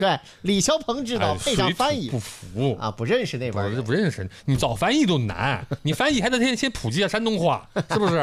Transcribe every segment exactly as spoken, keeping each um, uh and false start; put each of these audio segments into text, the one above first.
对，李霄鹏知道，配上翻译不服啊，不认识那边人， 不认识，你找翻译都难，你翻译还得先先普及一下山东话，是不是？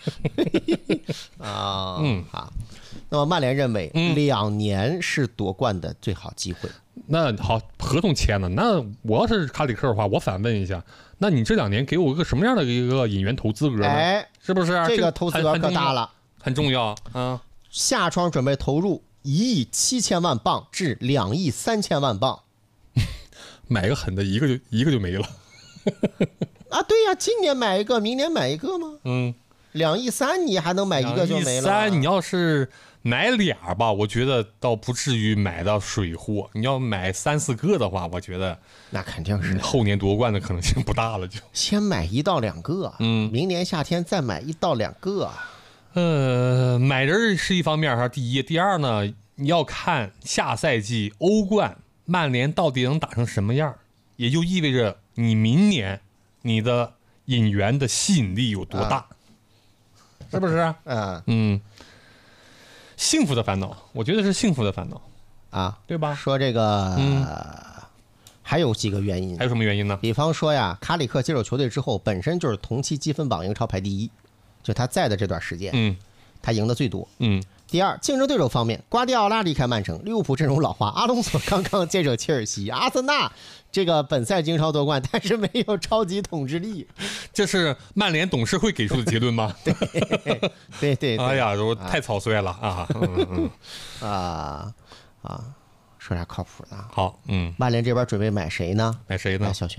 啊，嗯，好。那么曼联认为两年是夺冠的最好机会。 那好，合同签了，那我要是卡里克的话，我反问一下，那你这两年给我个什么样的一个引援投资额呢？ 哎， 是不是？ 这个投资额可大了， 很重要啊、嗯！ 夏窗准备投入一亿七千万镑至两亿三千万镑， 买个狠的，一个就一个就没了。 啊，对呀、啊，今年买一个，明年买一个吗？ 嗯， 两亿三你还能买一个就没了？ 三你要是买俩吧，我觉得倒不至于买到水货。你要买三四个的话，我觉得那肯定是后年夺冠的可能性不大了就。就先买一到两个， 嗯， 明年夏天再买一到两个。 呃，买人是一方面哈，第一，第二呢，你要看下赛季欧冠曼联到底能打成什么样，也就意味着你明年你的引援的吸引力有多大，啊、是不是？ 嗯嗯，幸福的烦恼，我觉得是幸福的烦恼啊， 对吧？ 说这个，嗯、还有几个原因， 还有什么原因呢？ 比方说呀，卡里克接手球队之后，本身就是同期积分榜英超排第一。就他在的这段时间， 嗯， 他赢的最多， 嗯。 第二，竞争对手方面，瓜迪奥拉离开曼城，利物浦阵容老化，阿隆索刚刚接手切尔西，阿森纳这个本赛英超夺冠，但是没有超级统治力。 这是曼联董事会给出的结论吗？ 对对 对, 对， 哎呀，我太草率了啊！嗯嗯啊啊，说点靠谱的。 好，嗯， 曼联这边准备买谁呢？ 买谁呢？ 小璇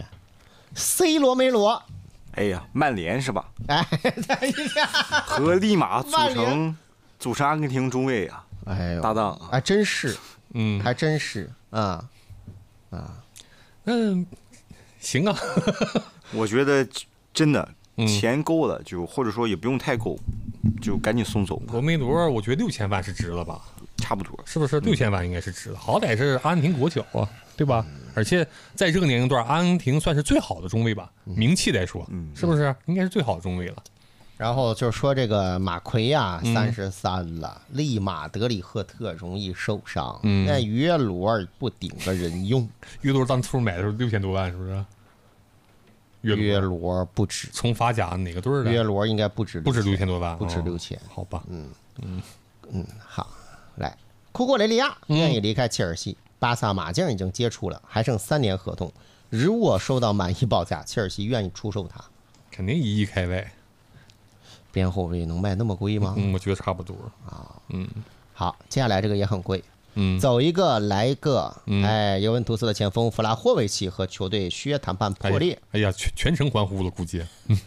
，C 罗梅罗。 哎呀，曼联是吧？ 哎，等一下， 和利马组成组成阿根廷中卫啊！ 哎呦， 搭档啊， 还真是， 嗯， 还真是啊啊， 嗯，行啊， 我觉得真的钱够了，就或者说也不用太够，就赶紧送走。 罗梅罗，我觉得六千万是值了吧？ 差不多， 是不是？六千万应该是值的，好歹是阿根廷国脚啊，对吧？而且在这个年龄段，阿根廷算是最好的中卫吧，名气来说，是不是？应该是最好的中卫了。 然后就是说这个马奎呀，三十三了，利马德里赫特容易受伤，那约罗不顶个人用。 约罗当初买的时候六千多万，是不是？ 约罗不止， 从法甲哪个队的？ 约罗应该不止不止六千多万， 不止六千。 好吧， 嗯嗯嗯，好，来，库库雷利亚愿意离开切尔西。巴萨马竞已经接触了，还剩三年合同。如果收到满意报价，切尔西愿意出售他， 肯定一亿开外。 边后卫能卖那么贵吗？ 嗯，我觉得差不多啊。 嗯， 好，接下来这个也很贵。 嗯， 走一个来一个。嗯、哎，尤文图斯的前锋弗拉霍维奇和球队续约谈判破裂。 哎呀，全全程欢呼了，估计。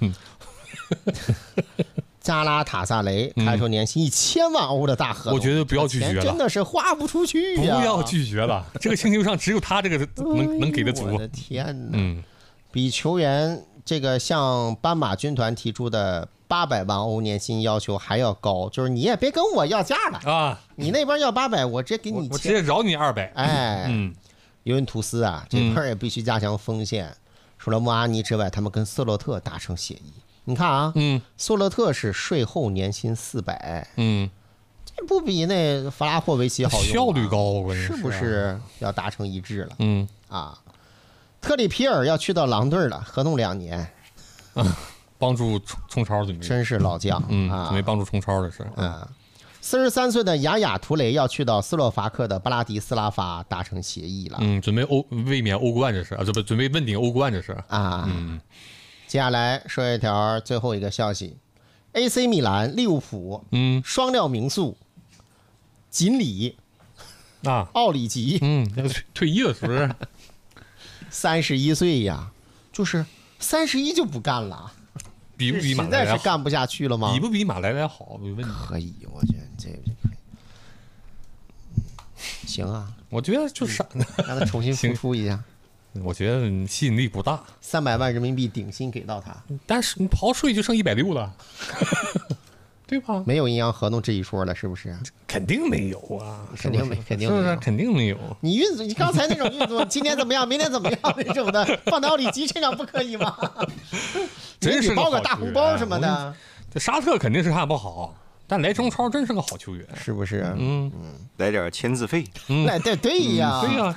加拉塔萨雷开出年薪一千万欧的大合同， 我觉得不要拒绝了， 真的是花不出去呀！ 不要拒绝了，这个星球上只有他这个能能给的足。 我的天哪！ 嗯， 比球员这个向斑马军团提出的八百万欧年薪要求还要高，就是你也别跟我要价了啊！ 你那边要八百，我直接给你， 我直接饶你二百。 哎， 嗯， 尤文图斯啊，这边也必须加强锋线。嗯、除了穆阿尼之外，他们跟瑟洛特达成协议。你看啊， 嗯， 索勒特是税后年薪四百， 嗯， 这不比那弗拉霍维奇好用、啊， 效率高， 是不是要达成一致了？ 嗯啊，特里皮尔要去到狼队了，合同两年， 啊，帮助冲冲超准备， 真是老将， 嗯， 啊、 准备帮助冲超的是， 啊，四十三岁的雅雅图雷要去到斯洛伐克的巴拉迪斯拉发达成协议了， 嗯，准备欧卫冕欧冠这是啊，这不准备问鼎欧冠这是啊， 嗯。 接下来说一条最后一个消息 ，A C 米兰、利物浦， 嗯， 双料名宿锦鲤啊， 奥里吉， 嗯，要退役了是不是？ 三十一岁呀，就是三十一就不干了， 比不比马莱莱好？ 实在是干不下去了吗？ 比不比马莱莱好？有问题？ 可以，我觉得这个可以。行啊， 我觉得就傻， 让他重新复出一下。 我觉得吸引力不大， 三百万人民币顶薪给到他， 但是你刨税就剩一百六了，对吧？ 没有阴阳合同这一说了，是不是？ 肯定没有啊， 肯定没，肯定是不是？肯定没有。 你运作，你刚才那种运作，今天怎么样，明天怎么样那种的，放到里吉身上不可以吗？ 真是包个大红包什么的。 这沙特肯定是看不好，但来中超真是个好球员， 是不是？ 嗯嗯，来点签字费。 来对对呀， 对呀。